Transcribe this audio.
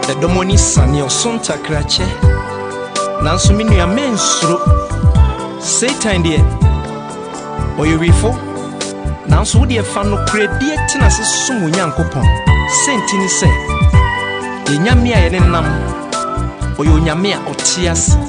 Edomoni sani osonta krache nanso me nua mensuro Satan de oyewifo nanso wo de fa no kredi etina se sumu nyankopon sentini se enyame a ye nenam oyonyame a otias